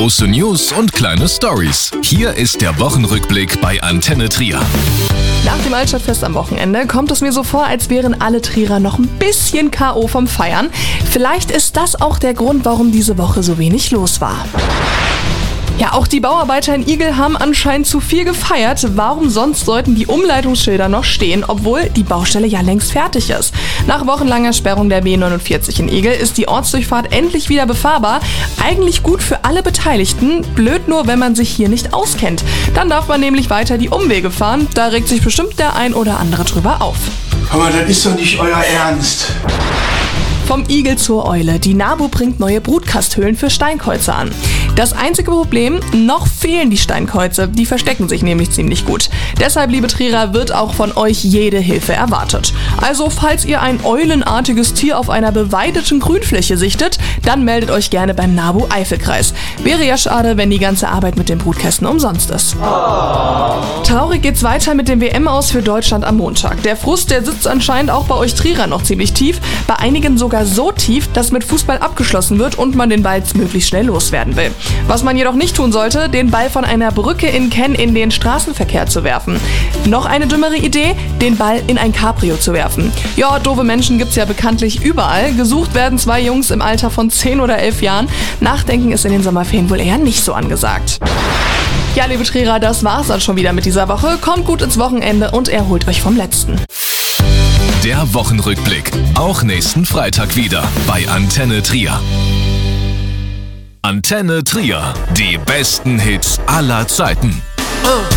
Große News und kleine Stories. Hier ist der Wochenrückblick bei Antenne Trier. Nach dem Altstadtfest am Wochenende kommt es mir so vor, als wären alle Trierer noch ein bisschen K.O. vom Feiern. Vielleicht ist das auch der Grund, warum diese Woche so wenig los war. Ja, auch die Bauarbeiter in Igl haben anscheinend zu viel gefeiert. Warum sonst sollten die Umleitungsschilder noch stehen, obwohl die Baustelle ja längst fertig ist? Nach wochenlanger Sperrung der B49 in Igl ist die Ortsdurchfahrt endlich wieder befahrbar. Eigentlich gut für alle Beteiligten, blöd nur, wenn man sich hier nicht auskennt. Dann darf man nämlich weiter die Umwege fahren. Da regt sich bestimmt der ein oder andere drüber auf. Aber das ist doch nicht euer Ernst. Vom Igel zur Eule. Die NABU bringt neue Brutkasthöhlen für Steinkäuze an. Das einzige Problem, noch fehlen die Steinkäuze. Die verstecken sich nämlich ziemlich gut. Deshalb, liebe Trierer, wird auch von euch jede Hilfe erwartet. Also, falls ihr ein eulenartiges Tier auf einer beweideten Grünfläche sichtet, dann meldet euch gerne beim NABU Eifelkreis. Wäre ja schade, wenn die ganze Arbeit mit den Brutkästen umsonst ist. Traurig geht's weiter mit dem WM-Aus für Deutschland am Montag. Der Frust, der sitzt anscheinend auch bei euch Trierer noch ziemlich tief. Bei einigen sogar so tief, dass mit Fußball abgeschlossen wird und man den Ball möglichst schnell loswerden will. Was man jedoch nicht tun sollte, den Ball von einer Brücke in Kenn in den Straßenverkehr zu werfen. Noch eine dümmere Idee, den Ball in ein Cabrio zu werfen. Ja, doofe Menschen gibt's ja bekanntlich überall. Gesucht werden zwei Jungs im Alter von 10 oder 11 Jahren. Nachdenken ist in den Sommerferien wohl eher nicht so angesagt. Ja, liebe Trierer, das war's dann schon wieder mit dieser Woche. Kommt gut ins Wochenende und erholt euch vom Letzten. Der Wochenrückblick. Auch nächsten Freitag wieder bei Antenne Trier. Antenne Trier. Die besten Hits aller Zeiten.